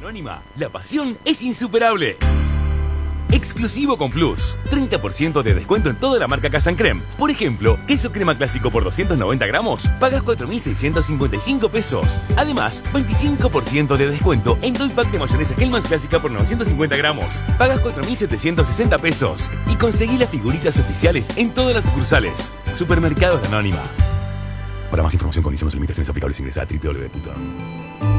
Anónima, la pasión es insuperable. Exclusivo con Plus. 30% de descuento en toda la marca Casan Creme. Por ejemplo, queso crema clásico por 290 gramos, pagas 4.655 pesos. Además, 25% de descuento en todo el pack de mayonesa Hellmann's clásica por 950 gramos. Pagas 4.760 pesos. Y conseguí las figuritas oficiales en todas las sucursales. Supermercados La Anónima. Para más información, condiciones y limitaciones aplicables, ingresa a www.